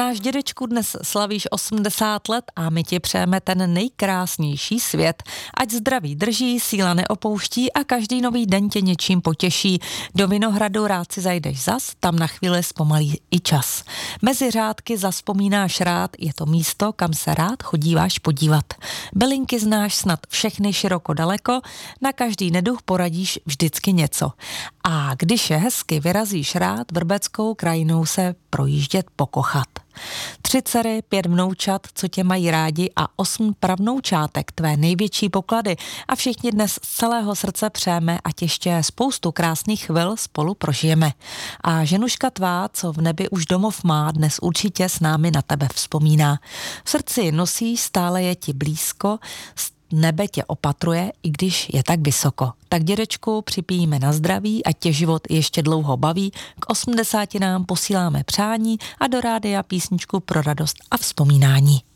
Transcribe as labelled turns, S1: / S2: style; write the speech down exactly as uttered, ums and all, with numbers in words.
S1: náš dědečku dnes slavíš osmdesát let a my ti přejeme ten nejkrásnější svět. Ať zdraví drží, síla neopouští a každý nový den tě něčím potěší. Do Vinohradu rád si zajdeš zas, tam na chvíli zpomalí i čas. Mezi řádky zavzpomínáš rád, je to místo, kam se rád chodíváš podívat. Bylinky znáš snad všechny široko daleko, na každý neduch poradíš vždycky něco. A když je hezky, vyrazíš rád vrbeckou krajinou se projíždět pokochat. Tři dcery, pět vnoučat, co tě mají rádi a osm pravnoučátek, tvé největší poklady a všichni dnes z celého srdce přejeme, ať ještě spoustu krásných chvil spolu prožijeme. A ženuška tvá, co v nebi už domov má, dnes určitě s námi na tebe vzpomíná. V srdci nosíš, stále je ti blízko, nebe tě opatruje, i když je tak vysoko. Tak dědečku, připijíme na zdraví, ať tě život ještě dlouho baví. K osmdesáti nám posíláme přání a do rádia písničku pro radost a vzpomínání.